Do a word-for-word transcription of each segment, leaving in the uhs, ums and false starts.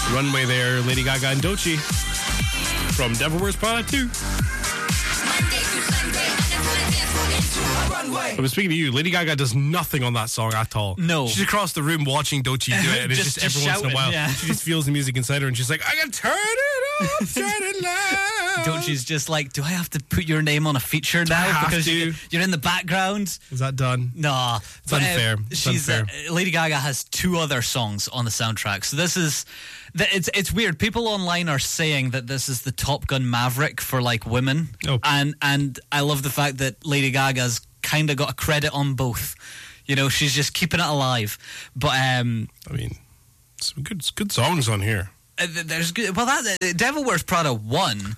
Runway there, Lady Gaga and Doechii from Devil Wears Prada two. I was speaking to you. Lady Gaga does nothing on that song at all. No. She's across the room watching Doechii do it, and it's Just- just, every just once in a shouting, while. yeah. She just feels the music inside her, and she's like, I can turn it up, turn it loud. Doechii's just like, do I have to put your name on a feature now? I have because to? you- you're in the background? Is that done? Nah. It's unfair. It's she's, unfair. Uh, Lady Gaga has two other songs on the soundtrack. So this is... th- It's it's weird. People online are saying that this is the Top Gun Maverick for, like, women. Oh. And, and I love the fact that Lady Gaga's kind of got a credit on both. You know, she's just keeping it alive. But... um I mean, some good, good songs on here. Uh, There's good. Well, that uh, Devil Wears Prada one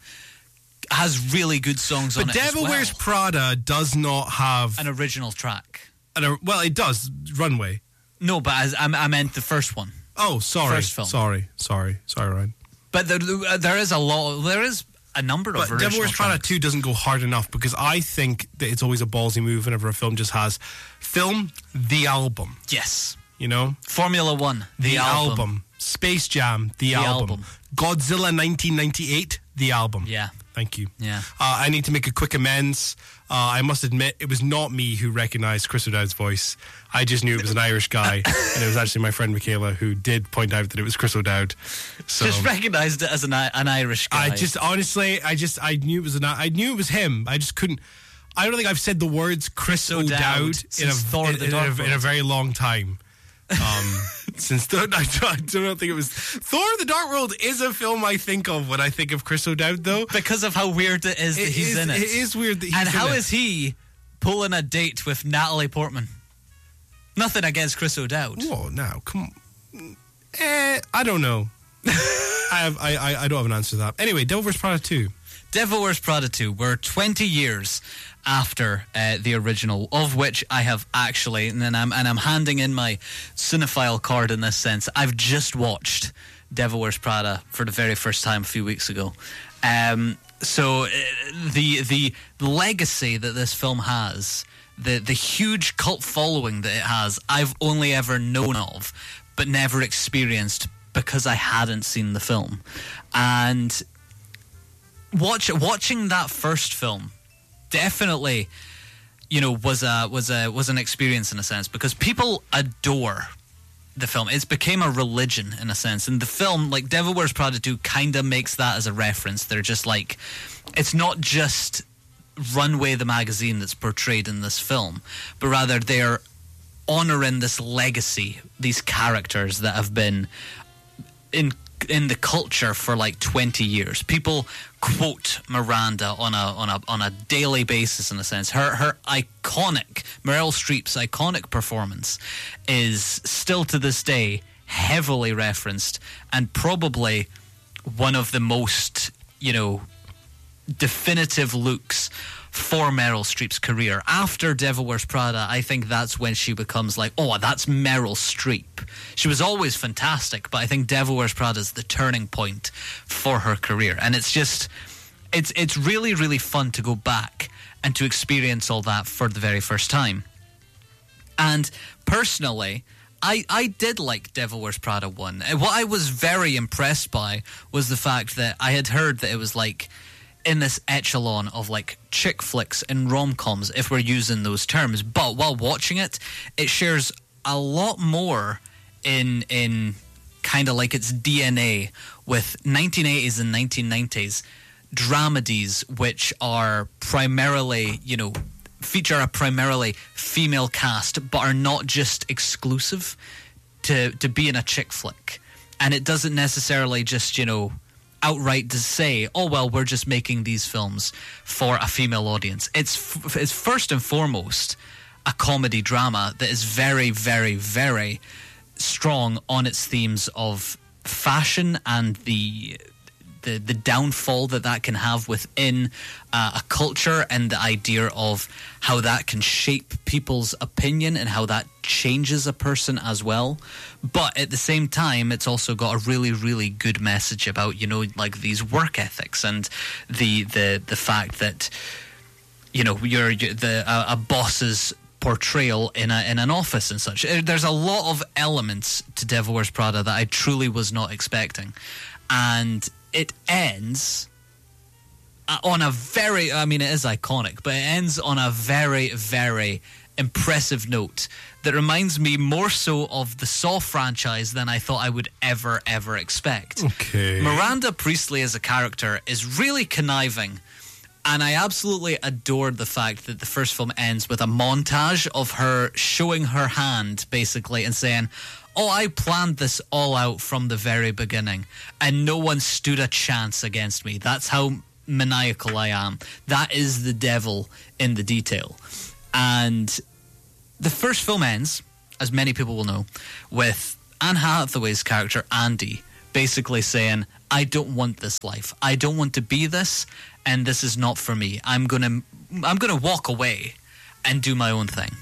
has really good songs on But it. as Devil well. Wears Prada does not have An original track. an, well, it does. Runway. No, but as, I, I meant the first one. Oh, sorry, First film. sorry, sorry, sorry, Ryan. But there, uh, there is a lot. There is a number of But original Devil Wears Prada tracks. two doesn't go hard enough because I think that it's always a ballsy move whenever a film just has film the album. Yes. You know, Formula One, the, album. Space Jam, the, The album. album. Godzilla nineteen ninety-eight, the album. Yeah. Thank you. Yeah. Uh, I need to make a quick amends. Uh, I must admit, it was not me who recognized Chris O'Dowd's voice. I just knew it was an Irish guy, and it was actually my friend Michaela who did point out that it was Chris O'Dowd. So Just recognised it as an, an Irish guy. I just honestly, I just I knew it was an, I knew it was him. I just couldn't. I don't think I've said the words Chris O'Dowd O'Dowd in a, since Thor in, the in, Dark a, in a World. very long time. Um, since the, I, don't, I don't think it was Thor: The Dark World is a film I think of when I think of Chris O'Dowd, though. because of how weird it is that It he's is- in it. It is weird that he's and in how it. is he pulling a date with Natalie Portman? Nothing against Chris O'Dowd. Whoa, now come on. Eh, I don't know. I have I, I I don't have an answer to that. Anyway, Devil Wears Prada two. Devil Wears Prada two. We're twenty years after uh, the original, of which I have actually, and then I'm and I'm handing in my cinephile card in this sense. I've just watched Devil Wears Prada for the very first time a few weeks ago. Um, so uh, the the legacy that this film has, the the huge cult following that it has, I've only ever known of, but never experienced because I hadn't seen the film, and. Watch, watching that first film definitely, you know, was a was a was an experience in a sense, because people adore the film. It's became a religion in a sense, and the film, like Devil Wears Prada two, kind of makes that as a reference. They're just like, it's not just Runway the magazine that's portrayed in this film, but rather they're honoring this legacy, these characters that have been in in the culture for like twenty years. People quote Miranda on a on a on a daily basis in a sense. Her her iconic Meryl Streep's iconic performance is still to this day heavily referenced, and probably one of the most, you know, definitive looks for Meryl Streep's career. After Devil Wears Prada, I think that's when she becomes like, oh, that's Meryl Streep. She was always fantastic, but I think Devil Wears Prada is the turning point for her career. And it's just, it's it's really, really fun to go back and to experience all that for the very first time. And personally, I, I did like Devil Wears Prada one. And what I was very impressed by was the fact that I had heard that it was like in this echelon of like chick flicks and rom-coms, if we're using those terms. But while watching it, it shares a lot more in in kind of like its D N A with nineteen eighties and nineteen nineties dramedies, which are primarily, you know, feature a primarily female cast, but are not just exclusive to to being a chick flick. And it doesn't necessarily just, you know, outright to say, oh, well, we're just making these films for a female audience. It's f- it's first and foremost a comedy drama that is very, very, very strong on its themes of fashion and the the, the downfall that that can have within uh, a culture, and the idea of how that can shape people's opinion and how that changes a person as well. But at the same time, it's also got a really, really good message about, you know, like these work ethics and the the the fact that, you know, you're, you're the a, a boss's portrayal in a in an office and such. There's a lot of elements to Devil Wears Prada that I truly was not expecting, and it ends on a very, I mean, it is iconic, but it ends on a very, very impressive note that reminds me more so of the Saw franchise than I thought I would ever, ever expect. Okay. Miranda Priestley as a character is really conniving, and I absolutely adored the fact that the first film ends with a montage of her showing her hand, basically, and saying, oh, I planned this all out from the very beginning, and no one stood a chance against me. That's how maniacal I am. That is the devil in the detail. And the first film ends, as many people will know, with Anne Hathaway's character, Andy, basically saying, I don't want this life. I don't want to be this, and this is not for me. I'm gonna I'm gonna walk away and do my own thing.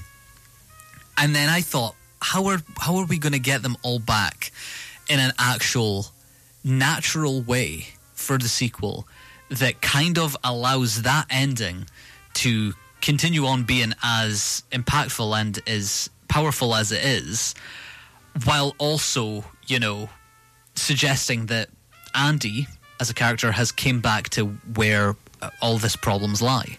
And then I thought, how are how are we gonna get them all back in an actual natural way for the sequel that kind of allows that ending to continue on being as impactful and as powerful as it is, while also, you know, suggesting that Andy, as a character, has came back to where uh, all this problems lie.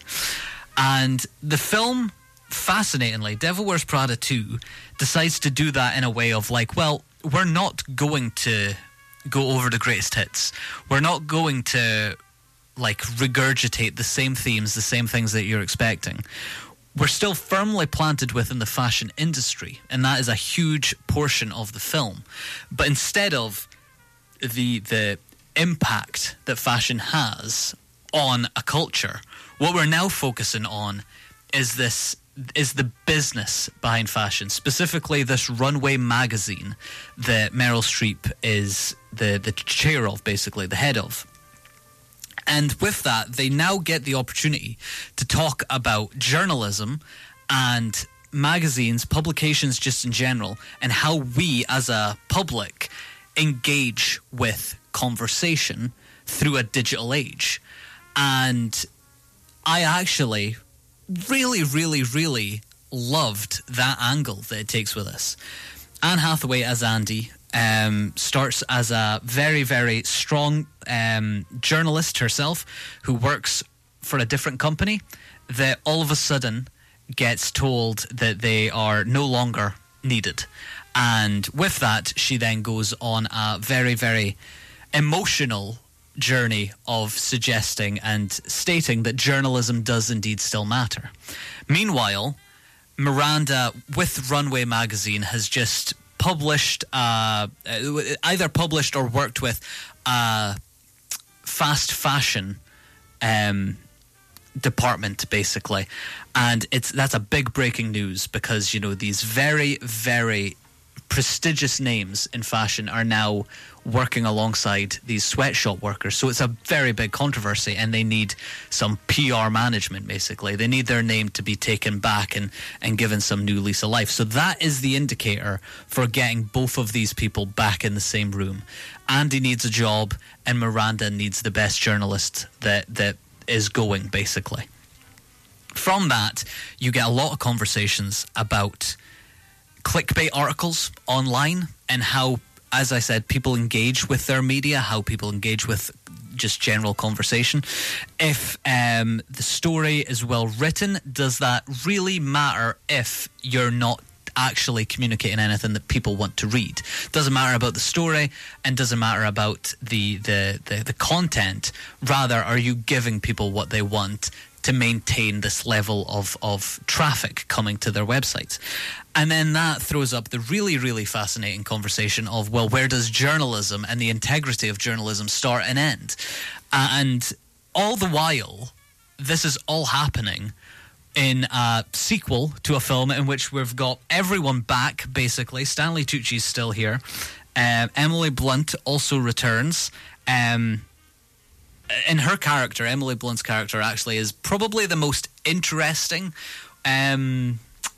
And the film, fascinatingly, Devil Wears Prada two, decides to do that in a way of like, well, we're not going to go over the greatest hits. We're not going to like regurgitate the same themes, the same things that you're expecting. We're still firmly planted within the fashion industry, and that is a huge portion of the film. But instead of the the impact that fashion has on a culture, what we're now focusing on is this is the business behind fashion, specifically this runway magazine that Meryl Streep is the the chair of, basically the head of. And with that, they now get the opportunity to talk about journalism and magazines, publications just in general, and how we as a public engage with conversation through a digital age. And I actually really, really, really loved that angle that it takes with us. Anne Hathaway as Andy um, starts as a very, very strong um, journalist herself who works for a different company that all of a sudden gets told that they are no longer needed. And with that, she then goes on a very, very emotional journey of suggesting and stating that journalism does indeed still matter. Meanwhile, Miranda, with Runway magazine, has just published, uh, either published or worked with a fast fashion um, department, basically. And it's that's a big breaking news because, you know, these very, very prestigious names in fashion are now working alongside these sweatshop workers. So it's a very big controversy, and they need some P R management, basically. They need their name to be taken back and, and given some new lease of life. So that is the indicator for getting both of these people back in the same room. Andy needs a job, and Miranda needs the best journalist that, that is going, basically. From that, you get a lot of conversations about clickbait articles online and how, as I said, people engage with their media, how people engage with just general conversation. If um, the story is well written, does that really matter if you're not actually communicating anything that people want to read? Doesn't matter about the story and doesn't matter about the, the, the, the content. Rather, are you giving people what they want to maintain this level of, of traffic coming to their websites? And then that throws up the really, really fascinating conversation of, well, where does journalism and the integrity of journalism start and end? And all the while, this is all happening in a sequel to a film in which we've got everyone back, basically. Stanley Tucci's still here. Um, Emily Blunt also returns. Um... In her character, Emily Blunt's character actually is probably the most interesting um,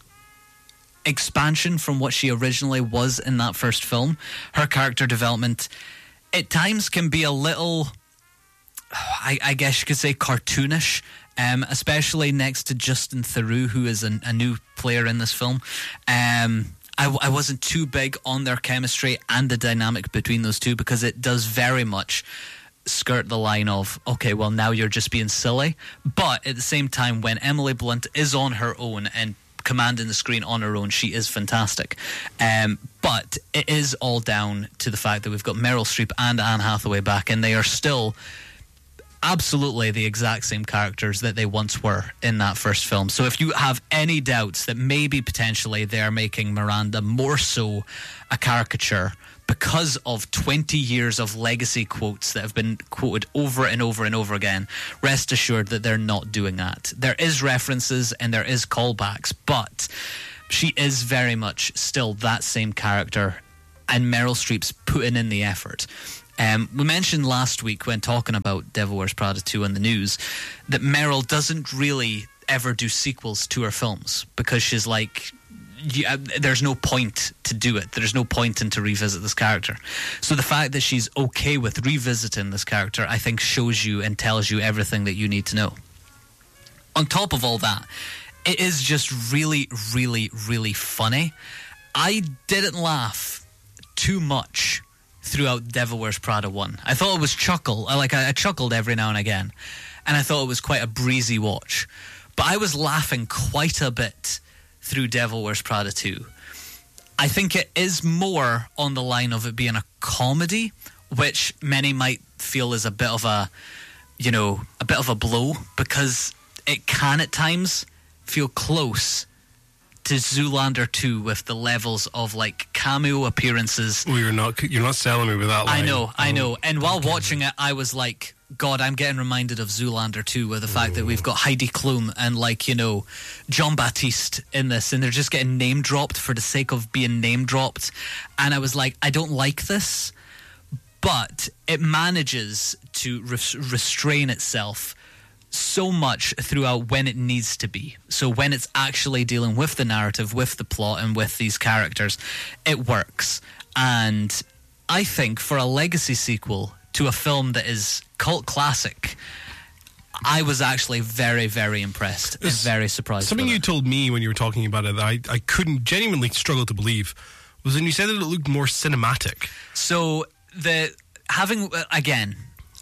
expansion from what she originally was in that first film. Her character development at times can be a little I, I guess you could say cartoonish, um, especially next to Justin Theroux, who is a, a new player in this film. Um, I, I wasn't too big on their chemistry and the dynamic between those two, because it does very much skirt the line of, okay, well, now you're just being silly. But at the same time, when Emily Blunt is on her own and commanding the screen on her own, she is fantastic. Um, but it is all down to the fact that we've got Meryl Streep and Anne Hathaway back, and they are still absolutely the exact same characters that they once were in that first film. So if you have any doubts that maybe potentially they're making Miranda more so a caricature because of twenty years of legacy quotes that have been quoted over and over and over again, rest assured that they're not doing that. There is references and there is callbacks, but she is very much still that same character, and Meryl Streep's putting in the effort. Um, we mentioned last week when talking about Devil Wears Prada two on the news that Meryl doesn't really ever do sequels to her films because she's like, yeah, there's no point to do it. There's no point in to revisit this character. So the fact that she's okay with revisiting this character, I think, shows you and tells you everything that you need to know. On top of all that, it is just really, really, really funny. I didn't laugh too much throughout Devil Wears Prada one. I thought it was chuckle. I like I, I chuckled every now and again, and I thought it was quite a breezy watch. But I was laughing quite a bit through Devil Wears Prada two. I think it is more on the line of it being a comedy, which many might feel is a bit of a, you know, a bit of a blow, because it can at times feel close to Zoolander two with the levels of like cameo appearances. Well, you're not you're not selling me with that line. I know, I Oh, know. And while okay. watching it, I was like, God, I'm getting reminded of Zoolander two with the fact that we've got Heidi Klum and, like, you know, John Baptiste in this, and they're just getting name dropped for the sake of being name dropped. And I was like, I don't like this, but it manages to res- restrain itself so much throughout when it needs to be. So when it's actually dealing with the narrative, with the plot, and with these characters, it works. And I think for a legacy sequel to a film that is cult classic, I was actually very, very impressed and It's very surprised. Something with you it. told me when you were talking about it that I, I couldn't genuinely struggle to believe was when you said that it looked more cinematic. So the having again,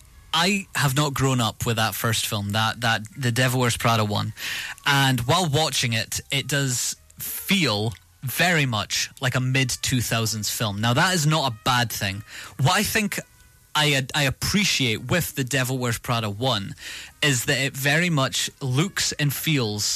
I have not grown up with that first film, that that the Devil Wears Prada one, and while watching it, it does feel very much like a mid two thousands film. Now that is not a bad thing. What I think I I appreciate with the Devil Wears Prada one is that it very much looks and feels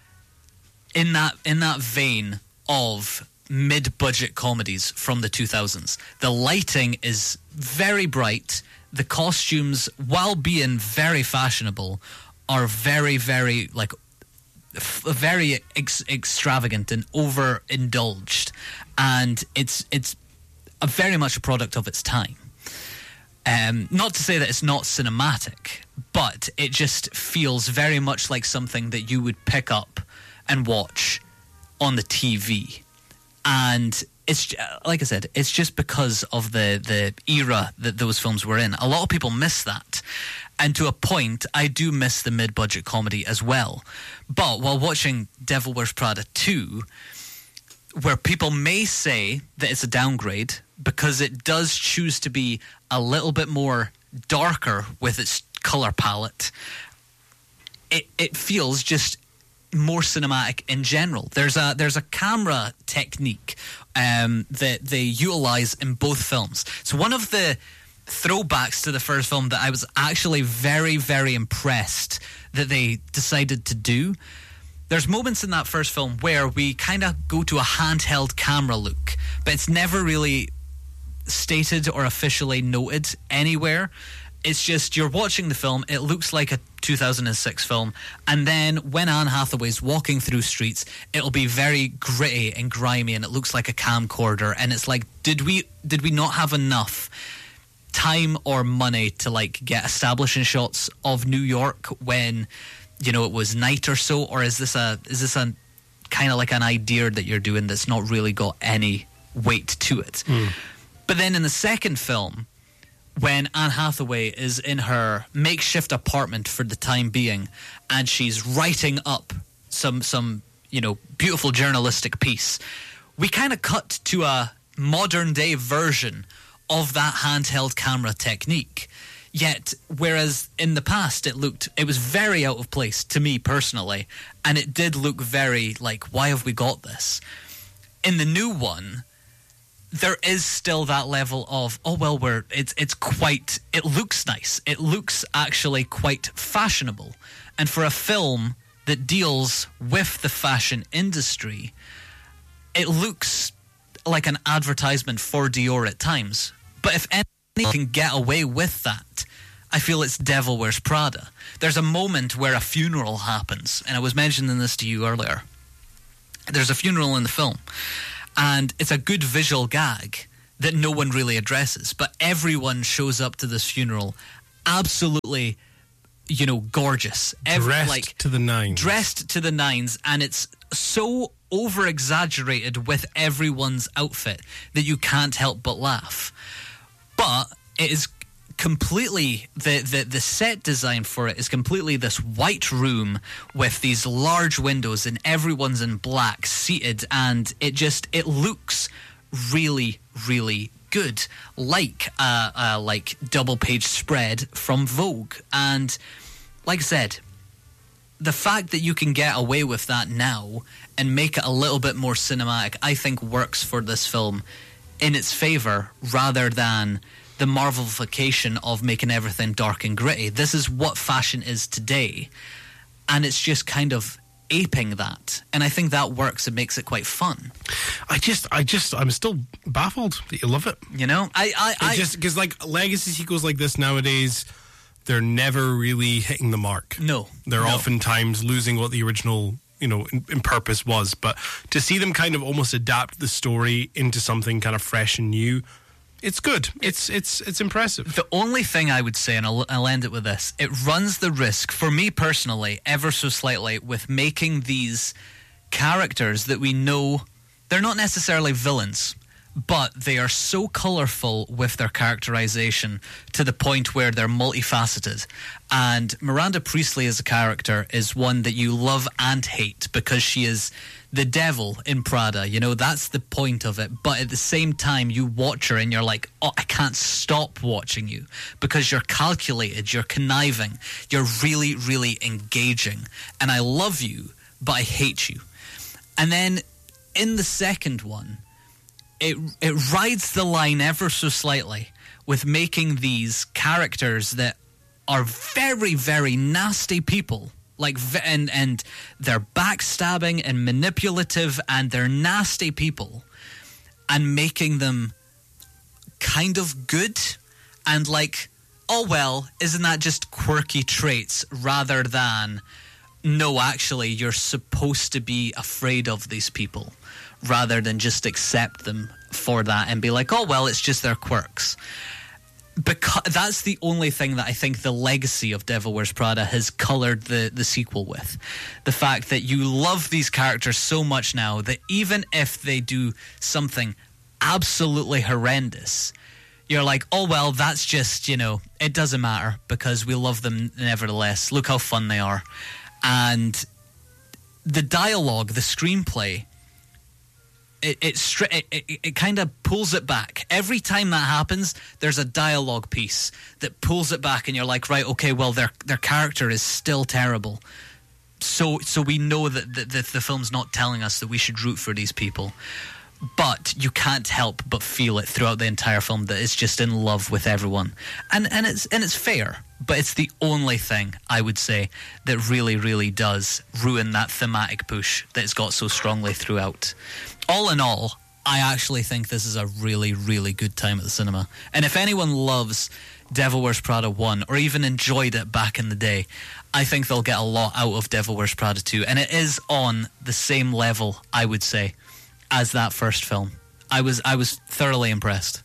in that in that vein of mid-budget comedies from the two thousands. The lighting is very bright. The costumes, while being very fashionable, are very, very like f- very ex- extravagant and overindulged, and it's it's a very much a product of its time. Um, not to say that it's not cinematic, but it just feels very much like something that you would pick up and watch on the T V. And it's like I said, it's just because of the the era that those films were in. A lot of people miss that, and to a point, I do miss the mid-budget comedy as well. But while watching Devil Wears Prada two, where people may say that it's a downgrade because it does choose to be a little bit more darker with its color palette, it it feels just more cinematic in general. There's a there's a camera technique um, that they utilize in both films. So one of the throwbacks to the first film that I was actually very, very impressed that they decided to do, there's moments in that first film where we kind of go to a handheld camera look, but it's never really stated or officially noted anywhere. It's just you're watching the film, it looks like a two thousand six film, and then when Anne Hathaway's walking through streets, it'll be very gritty and grimy, and it looks like a camcorder, and it's like, did we did we not have enough time or money to like get establishing shots of New York when, you know, it was night or so, or is this a is this a kind of like an idea that you're doing that's not really got any weight to it? Mm. But then in the second film, when Anne Hathaway is in her makeshift apartment for the time being, and she's writing up some some you know beautiful journalistic piece. We kind of cut to a modern day version of that handheld camera technique. Yet, whereas in the past it looked, it was very out of place to me personally, and it did look very like, why have we got this? In the new one, there is still that level of, oh well, we're it's it's quite, it looks nice. It looks actually quite fashionable, and for a film that deals with the fashion industry, it looks like an advertisement for Dior at times. But if anything can get away with that, I feel it's Devil Wears Prada. There's a moment where a funeral happens, and I was mentioning this to you earlier. There's a funeral in the film, and it's a good visual gag that no one really addresses, but everyone shows up to this funeral absolutely, you know, gorgeous. Every, dressed like, to the nines. Dressed to the nines, and it's so over-exaggerated with everyone's outfit that you can't help but laugh. But it is completely, the, the, the set design for it is completely this white room with these large windows, and everyone's in black, seated, and it just, it looks really, really good. Like a, a like double-page spread from Vogue. And like I said, the fact that you can get away with that now and make it a little bit more cinematic, I think works for this film in its favor, rather than the Marvelification of making everything dark and gritty. This is what fashion is today, and it's just kind of aping that, and I think that works and makes it quite fun. I just, I just, I'm still baffled that you love it. You know, I, I, I just because like legacy sequels like this nowadays, they're never really hitting the mark. No, they're no. oftentimes losing what the original, you know, in, in purpose was. But to see them kind of almost adapt the story into something kind of fresh and new, it's good. It's it's it's impressive. The only thing I would say, and I'll, I'll end it with this, it runs the risk, for me personally, ever so slightly, with making these characters that we know, they're not necessarily villains, but they are so colourful with their characterization to the point where they're multifaceted. And Miranda Priestley as a character is one that you love and hate, because she is the devil in Prada. You know, that's the point of it. But at the same time, you watch her and you're like, oh, I can't stop watching you, because you're calculated, you're conniving, you're really, really engaging. And I love you, but I hate you. And then in the second one, It it rides the line ever so slightly with making these characters that are very, very nasty people, like and and they're backstabbing and manipulative, and they're nasty people, and making them kind of good, and like, oh well, isn't that just quirky traits, rather than, no, actually, you're supposed to be afraid of these people, rather than just accept them for that and be like, oh, well, it's just their quirks. Because that's the only thing that I think the legacy of Devil Wears Prada has coloured the, the sequel with. The fact that you love these characters so much now that even if they do something absolutely horrendous, you're like, oh, well, that's just, you know, it doesn't matter, because we love them nevertheless. Look how fun they are. And the dialogue, the screenplay, It it, it, it, it kind of pulls it back. Every time that happens, there's a dialogue piece that pulls it back, and you're like, right, okay, well, their their character is still terrible. So so we know that the, the, the film's not telling us that we should root for these people. But you can't help but feel it throughout the entire film that it's just in love with everyone. And and it's and it's fair, but it's the only thing, I would say, that really, really does ruin that thematic push that it's got so strongly throughout. All in all, I actually think this is a really, really good time at the cinema. And if anyone loves Devil Wears Prada one, or even enjoyed it back in the day, I think they'll get a lot out of Devil Wears Prada two. And it is on the same level, I would say, as that first film. I was I was thoroughly impressed.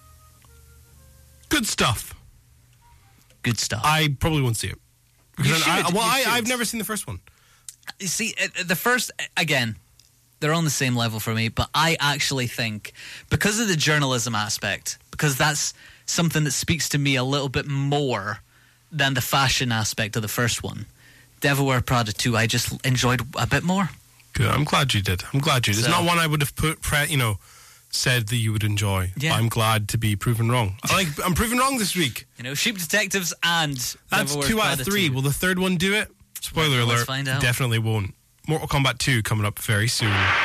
Good stuff. Good stuff. I probably won't see it. You Because should, I, well, you I, should. I've never seen the first one. You see, uh, the first, again, they're on the same level for me, but I actually think, because of the journalism aspect, because that's something that speaks to me a little bit more than the fashion aspect of the first one. Devil Wear Prada two, I just enjoyed a bit more. Good. I'm glad you did. I'm glad you did. So, it's not one I would have put, pre- you know, said that you would enjoy. Yeah. I'm glad to be proven wrong. I like. I'm proven wrong this week. You know, Sheep Detectives and That's Devil Wears two out Prada of three. two. Will the third one do it? Spoiler Well, let's alert. find out. Definitely won't. Mortal Kombat two coming up very soon.